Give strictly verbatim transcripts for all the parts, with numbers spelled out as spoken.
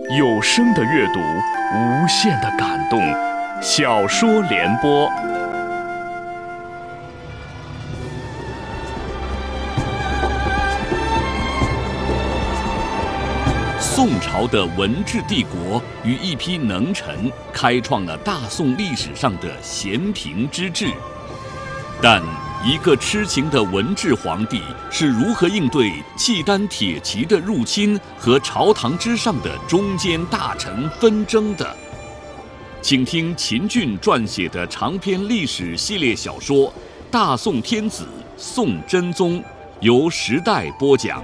有声的阅读，无限的感动。小说联播。宋朝的文治帝国与一批能臣开创了大宋历史上的咸平之治，但一个痴情的文治皇帝是如何应对契丹铁骑的入侵和朝堂之上的中间大臣纷争的？请听秦俊撰写的长篇历史系列小说《大宋天子宋真宗》，由时代播讲。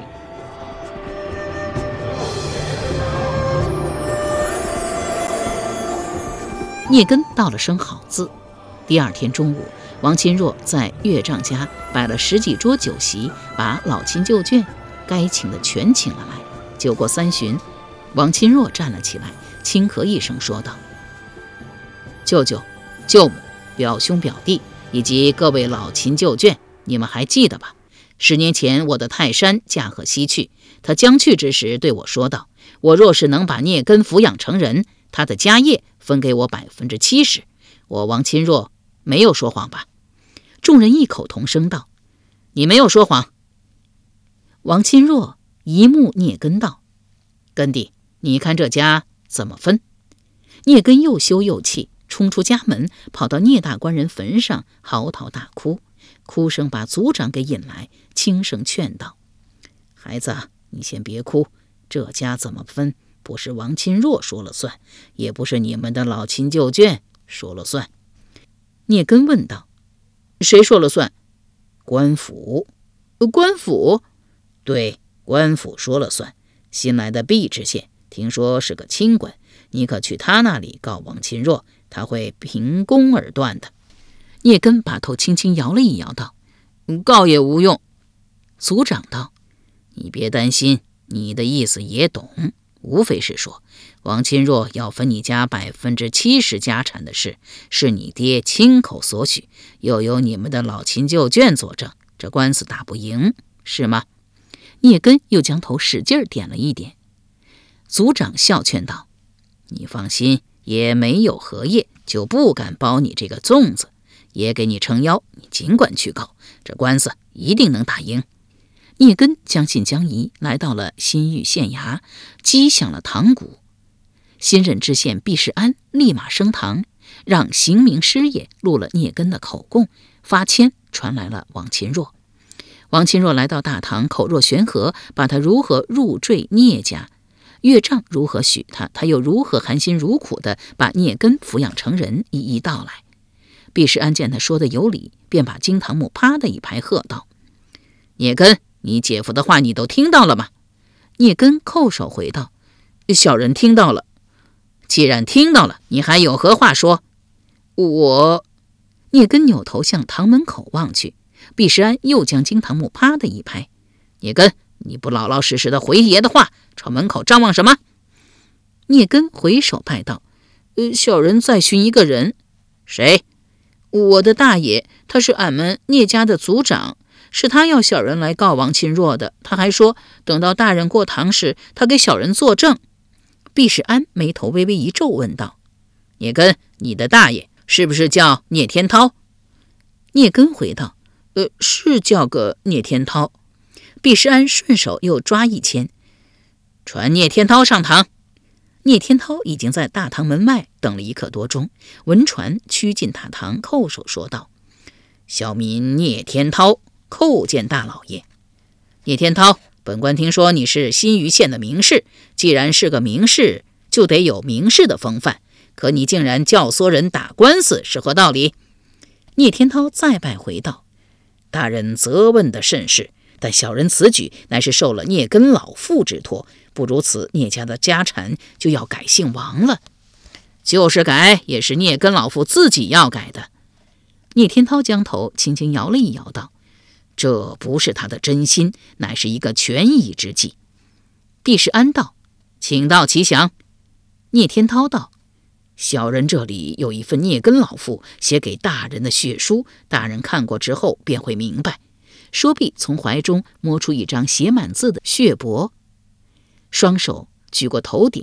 聂根道了声好字。第二天中午，王钦若在岳丈家摆了十几桌酒席，把老亲旧眷该请的全请了来。酒过三巡，王钦若站了起来，轻咳一声说道：舅舅、舅母、表兄表弟以及各位老亲旧眷，你们还记得吧？十年前我的泰山驾鹤西去，他将去之时对我说道，我若是能把聂根抚养成人，他的家业分给我百分之七十。我王钦若没有说谎吧？众人异口同声道：你没有说谎。王钦若一目聂根道：根弟，你看这家怎么分？聂根又羞又气，冲出家门，跑到聂大官人坟上嚎啕大哭，哭声把族长给引来，轻声劝道：孩子，你先别哭，这家怎么分，不是王钦若说了算，也不是你们的老亲旧眷说了算。聂根问道：谁说了算？官府。官府？对，官府说了算。新来的毕知县听说是个清官，你可去他那里告王钦若，他会凭功而断的。聂根把头轻轻摇了一摇道：告也无用。族长道：你别担心，你的意思也懂，无非是说王钦若要分你家百分之七十家产的事，是你爹亲口所许，又有你们的老亲旧眷作证，这官司打不赢，是吗？聂根又将头使劲点了一点。族长笑劝道：你放心，也没有荷叶，就不敢包你这个粽子，也给你撑腰，你尽管去告，这官司一定能打赢。聂根将信将疑，来到了新域县衙，击响了堂鼓。新任知县毕世安立马升堂，让刑名师爷录了聂根的口供，发签传来了王钦若。王钦若来到大堂，口若悬河，把他如何入赘聂家，岳丈如何许他，他又如何含辛茹苦地把聂根抚养成人，一一道来。毕世安见他说的有理，便把惊堂木啪的一拍，喝道：聂根，你姐夫的话你都听到了吗？聂根叩首回道：小人听到了。既然听到了，你还有何话说？我……聂根扭头向堂门口望去，毕世安又将惊堂木啪的一拍：聂根，你不老老实实的回爷的话，朝门口张望什么？聂根回首拜道：呃，小人在寻一个人。谁？我的大爷，他是俺们聂家的族长，是他要小人来告王钦若的。他还说等到大人过堂时，他给小人作证。毕世安眉头微微一皱，问道：聂根，你的大爷是不是叫聂天涛？聂根回道：呃，是叫个聂天涛。毕世安顺手又抓一签，传聂天涛上堂。聂天涛已经在大堂门外等了一刻多钟，闻传趋进大堂，叩首说道：小民聂天涛叩见大老爷。聂天涛，本官听说你是新余县的名士，既然是个名士，就得有名士的风范，可你竟然教唆人打官司，是何道理？聂天涛再拜回道：大人责问的甚是，但小人此举乃是受了聂根老父之托，不如此聂家的家产就要改姓王了。就是改，也是聂根老父自己要改的。聂天涛将头轻轻摇了一摇道：这不是他的真心，乃是一个权宜之计。毕世安道：请到其详。聂天涛道：小人这里有一份聂根老父写给大人的血书，大人看过之后便会明白。说毕，从怀中摸出一张写满字的血帛，双手举过头顶，